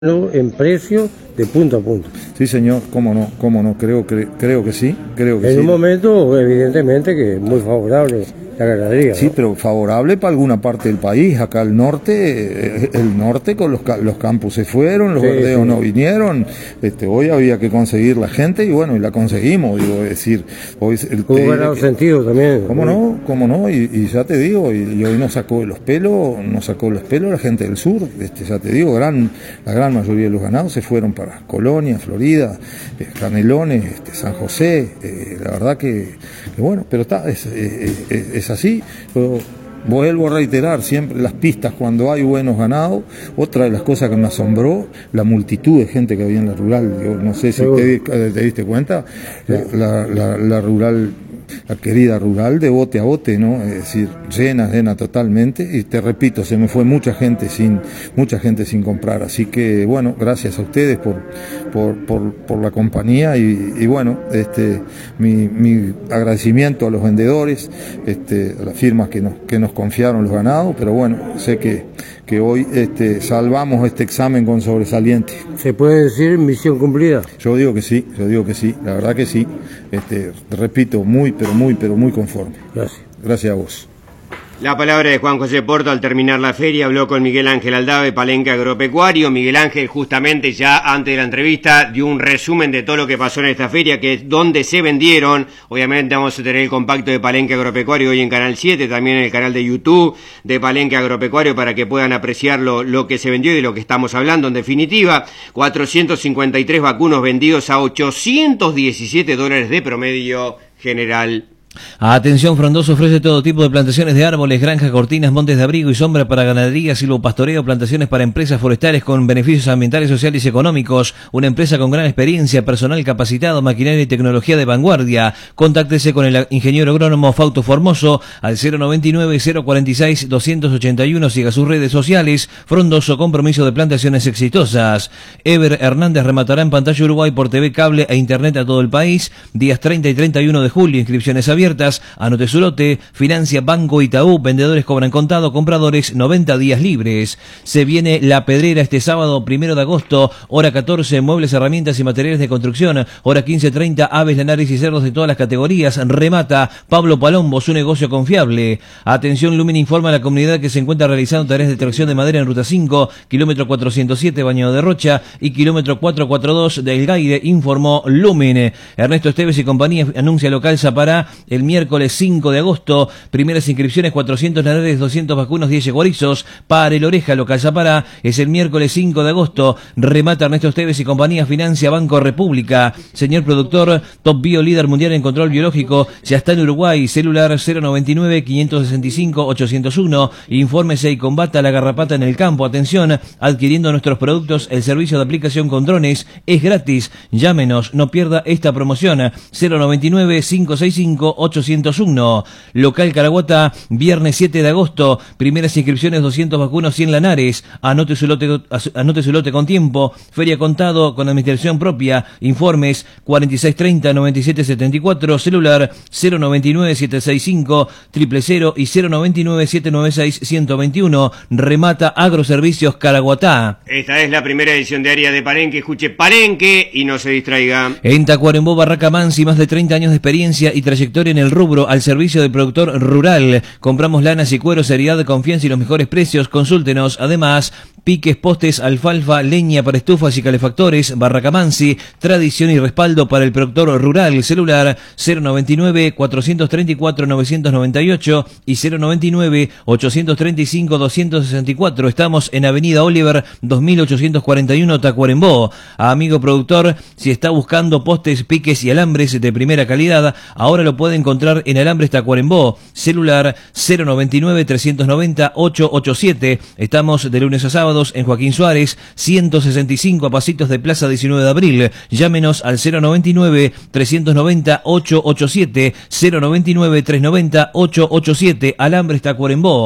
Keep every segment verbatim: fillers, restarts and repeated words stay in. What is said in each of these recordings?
en precio de punto a punto. Sí, señor, cómo no, cómo no, creo, cre, creo que sí, creo que en sí. un momento, evidentemente, que es muy favorable la ganadería. Sí, ¿no? pero favorable para alguna parte del país. Acá al norte, el norte con los, los campos se fueron, los sí, verdeos sí. no vinieron. Este, hoy había que conseguir la gente y bueno, y la conseguimos, digo, es decir, hoy el Hubo ganado sentido también. ¿Cómo no? ¿Cómo no? Y, y ya te digo, y, y hoy nos sacó de los pelos, nos sacó de los pelos la gente del sur, este, ya te digo, gran, la gran mayoría de los ganados se fueron para Colonia, Florida, eh, Canelones, este, San José, eh, la verdad que, que bueno, pero está, es, es, es, es así. Pero vuelvo a reiterar siempre las pistas cuando hay buenos ganados. Otra de las cosas que me asombró, la multitud de gente que había en la rural. Yo no sé si te, te diste cuenta, la, la, la, la rural, la querida rural de bote a bote, ¿no? Es decir, llena, llena totalmente, y te repito, se me fue mucha gente sin, mucha gente sin comprar, así que bueno, gracias a ustedes por, por, por, por la compañía y, y bueno, este, mi, mi agradecimiento a los vendedores, este, a las firmas que nos, que nos confiaron los ganados, pero bueno, sé que, que hoy este, salvamos este examen con sobresaliente. ¿Se puede decir misión cumplida? Yo digo que sí, yo digo que sí, la verdad que sí, este, repito, muy, pero muy, pero muy conforme. Gracias. Gracias a vos. La palabra de Juan José Porto al terminar la feria, habló con Miguel Ángel Aldave, Palenque Agropecuario. Miguel Ángel justamente ya antes de la entrevista dio un resumen de todo lo que pasó en esta feria, que es donde se vendieron. Obviamente vamos a tener el compacto de Palenque Agropecuario hoy en Canal siete, también en el canal de YouTube de Palenque Agropecuario para que puedan apreciar lo, lo que se vendió y de lo que estamos hablando. En definitiva, cuatrocientos cincuenta y tres vacunos vendidos a ochocientos diecisiete dólares de promedio general. Atención, Frondoso ofrece todo tipo de plantaciones de árboles, granjas, cortinas, montes de abrigo y sombra para ganadería, silvopastoreo, plantaciones para empresas forestales con beneficios ambientales, sociales y económicos. Una empresa con gran experiencia, personal capacitado, maquinaria y tecnología de vanguardia. Contáctese con el ingeniero agrónomo Fausto Formoso al cero noventa y nueve, cero cuarenta y seis, doscientos ochenta y uno. Siga sus redes sociales. Frondoso, compromiso de plantaciones exitosas. Ever Hernández rematará en pantalla Uruguay por T V, cable e internet a todo el país. Días treinta y treinta y uno de julio. Inscripciones abiertas. Anote su lote, financia Banco Itaú, vendedores cobran contado, compradores noventa días libres. Se viene La Pedrera este sábado primero de agosto, hora catorce, muebles, herramientas y materiales de construcción, hora quince treinta, aves, lanares y cerdos de todas las categorías. Remata Pablo Palombo, su negocio confiable. Atención, Lumen informa a la comunidad que se encuentra realizando tareas de extracción de madera en ruta cinco, kilómetro cuatrocientos siete, Bañado de Rocha, y kilómetro cuatrocientos cuarenta y dos del Gaire, informó Lumen. Ernesto Esteves y compañía anuncia local Zapará el miércoles cinco de agosto, primeras inscripciones cuatrocientos lanares, doscientos vacunos, diez yeguarizos para el Oreja, local Zapará, es el miércoles cinco de agosto, remata Ernesto Esteves y compañía, financia Banco República. Señor productor, Top Bio, líder mundial en control biológico, ya está en Uruguay, celular cero noventa y nueve, quinientos sesenta y cinco, ochocientos uno, infórmese y combata la garrapata en el campo. Atención, adquiriendo nuestros productos, el servicio de aplicación con drones es gratis, llámenos, no pierda esta promoción, cero noventa y nueve, quinientos sesenta y cinco, ochocientos uno. Local Caraguatá, viernes siete de agosto, primeras inscripciones doscientos vacunos, cien lanares, anote su lote, anote su lote con tiempo, feria contado con administración propia, informes cuarenta y seis treinta, noventa y siete setenta y cuatro, celular cero noventa y nueve, setecientos sesenta y cinco, cero cero cero y cero noventa y nueve, setecientos noventa y seis, ciento veintiuno, remata Agroservicios Caraguatá. Esta es la primera edición diaria de Palenque, escuche Palenque y no se distraiga. En Tacuarembó, Barraca Mansi, más de treinta años de experiencia y trayectoria en el rubro al servicio del productor rural. Compramos lanas y cuero, seriedad, confianza y los mejores precios. Consúltenos. Además, piques, postes, alfalfa, leña para estufas y calefactores. Barraca Mansi, tradición y respaldo para el productor rural. Celular cero noventa y nueve, cuatrocientos treinta y cuatro, novecientos noventa y ocho y cero noventa y nueve, ochocientos treinta y cinco, doscientos sesenta y cuatro. Estamos en Avenida Oliver dos mil ochocientos cuarenta y uno, Tacuarembó. Amigo productor, si está buscando postes, piques y alambres de primera calidad, ahora lo puede encontrar en Alambres Tacuarembó. Celular cero noventa y nueve, trescientos noventa, ochocientos ochenta y siete. Estamos de lunes a sábados en Joaquín Suárez ciento sesenta y cinco, a pasitos de Plaza diecinueve de abril. Llámenos al cero noventa y nueve, trescientos noventa, ochocientos ochenta y siete, cero noventa y nueve, trescientos noventa, ochocientos ochenta y siete. Alambres Tacuarembó.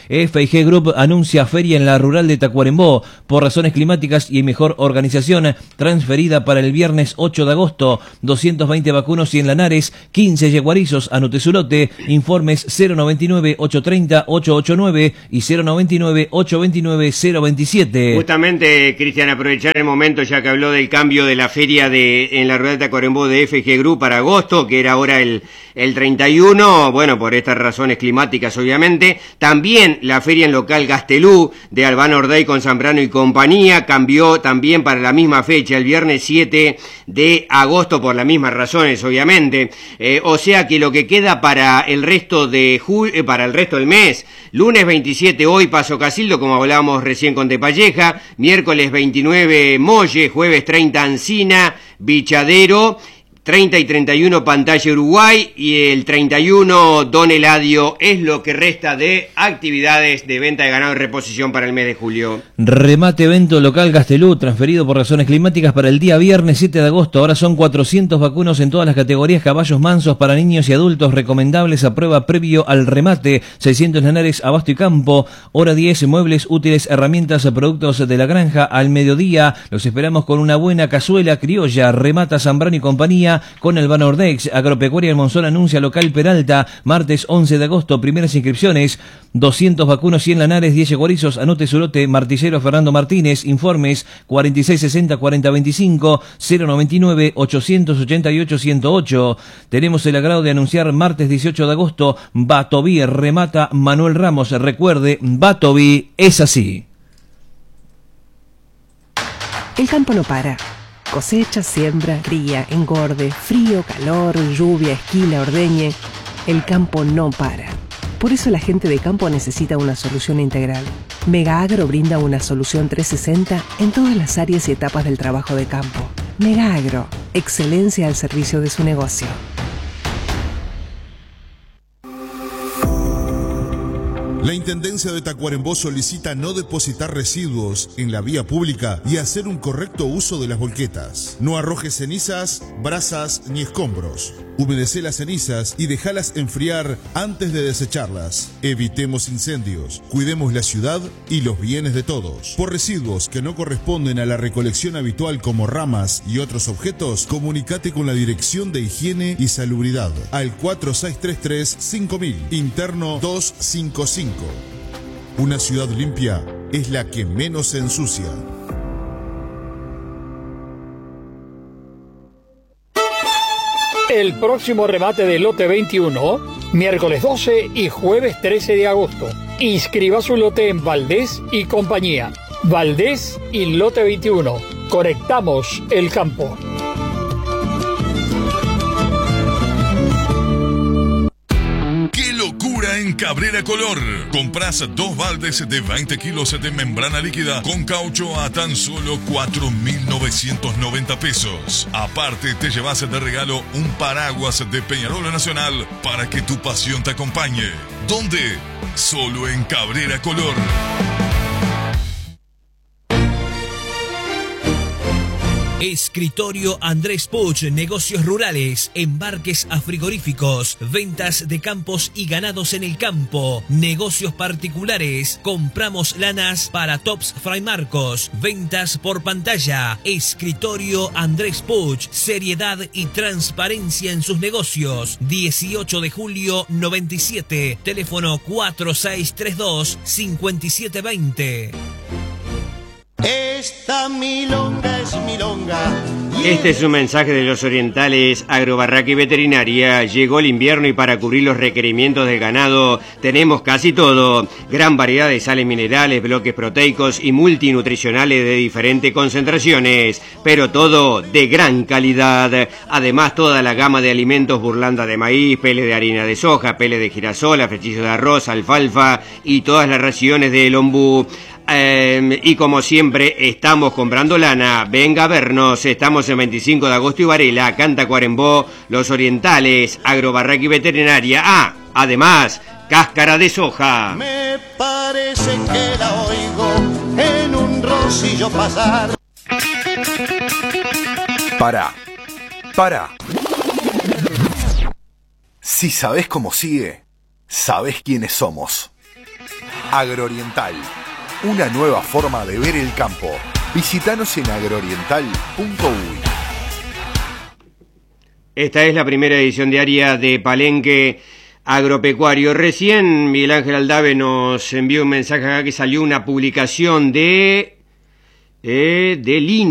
F y G Group anuncia feria en la rural de Tacuarembó. Por razones climáticas y mejor organización, transferida para el viernes ocho de agosto. doscientos veinte vacunos y en Lanares, quince yeguarizos. Anote su lote. Informes cero noventa y nueve, ochocientos treinta, ochocientos ochenta y nueve y cero noventa y nueve, ochocientos veintinueve, cero veintisiete. Justamente, Cristian, aprovechar el momento ya que habló del cambio de la feria de en la rural de Tacuarembó de F G Group para agosto, que era ahora el, el treinta y uno, bueno, por estas razones climáticas obviamente. También la feria en local Gastelú de Albano Ordey con Zambrano y compañía cambió también para la misma fecha, el viernes siete de agosto, por las mismas razones obviamente. Eh, o sea que lo que queda para el resto de julio, eh, para el resto del mes, lunes veintisiete hoy Paso Casildo, como hablábamos recién con Tepalleja, miércoles veintinueve Molle, jueves treinta Ancina, Bichadero, treinta y treinta y uno Pantalla Uruguay y el treinta y uno Don Eladio. Es lo que resta de actividades de venta de ganado y reposición para el mes de julio. Remate evento local Gastelú, transferido por razones climáticas para el día viernes siete de agosto. Ahora son cuatrocientos vacunos en todas las categorías, caballos mansos para niños y adultos recomendables a prueba previo al remate. seiscientos Lanares, abasto y campo. Hora diez, muebles, útiles, herramientas, productos de la granja. Al mediodía los esperamos con una buena cazuela criolla. Remata Zambrano y compañía con Albano Ordex. Agropecuaria El Monzón anuncia local Peralta, martes once de agosto, primeras inscripciones, doscientos vacunos, cien Lanares, diez yeguarizos. Anote su lote. Martillero Fernando Martínez. Informes cuarenta y seis sesenta, cuarenta veinticinco, cero noventa y nueve, ochocientos ochenta y ocho, ciento ocho. Tenemos el agrado de anunciar martes dieciocho de agosto, Batoví remata Manuel Ramos. Recuerde, Batoví es así. El campo no para. Cosecha, siembra, cría, engorde, frío, calor, lluvia, esquila, ordeñe. El campo no para. Por eso la gente de campo necesita una solución integral. Mega Agro brinda una solución trescientos sesenta en todas las áreas y etapas del trabajo de campo. Mega Agro, excelencia al servicio de su negocio. La Intendencia de Tacuarembó solicita no depositar residuos en la vía pública y hacer un correcto uso de las volquetas. No arrojes cenizas, brasas ni escombros. Humedece las cenizas y déjalas enfriar antes de desecharlas. Evitemos incendios, cuidemos la ciudad y los bienes de todos. Por residuos que no corresponden a la recolección habitual como ramas y otros objetos, comunícate con la Dirección de Higiene y Salubridad al cuatro seis tres tres, cinco mil, interno doscientos cincuenta y cinco. Una ciudad limpia es la que menos se ensucia. El próximo remate del lote veintiuno, miércoles doce y jueves trece de agosto. Inscriba su lote en Valdés y compañía. Valdés y lote veintiuno. Conectamos el campo. En Cabrera Color, compras dos baldes de veinte kilos de membrana líquida con caucho a tan solo cuatro mil novecientos noventa pesos. Aparte te llevas de regalo un paraguas de Peñarol Nacional para que tu pasión te acompañe. ¿Dónde? Solo en Cabrera Color. Escritorio Andrés Puch, negocios rurales, embarques a frigoríficos, ventas de campos y ganados en el campo, negocios particulares, compramos lanas para Tops Fray Marcos, ventas por pantalla. Escritorio Andrés Puch, seriedad y transparencia en sus negocios. dieciocho de julio noventa y siete, teléfono cuatro seis tres dos, cinco siete dos cero. Esta milonga es milonga. Este es un mensaje de los orientales Agrobarraca y Veterinaria. Llegó el invierno y para cubrir los requerimientos del ganado tenemos casi todo. Gran variedad de sales minerales, bloques proteicos y multinutricionales de diferentes concentraciones, pero todo de gran calidad. Además, toda la gama de alimentos: burlanda de maíz, pele de harina de soja, pele de girasol, afrechillo de arroz, alfalfa y todas las raciones de ombú. Eh, y como siempre estamos comprando lana. Venga a vernos, estamos en veinticinco de agosto y Varela, Canta Cuarembó, Los Orientales, Agrobarraca y Veterinaria. Ah, además, cáscara de soja. Me parece que la oigo en un rocillo pasar. Para, para. Si sabés cómo sigue, sabés quiénes somos. Agrooriental, una nueva forma de ver el campo. Visítanos en agrooriental punto uy. Esta es la primera edición diaria de Palenque Agropecuario. Recién Miguel Ángel Aldave nos envió un mensaje acá que salió una publicación de, eh, de Lin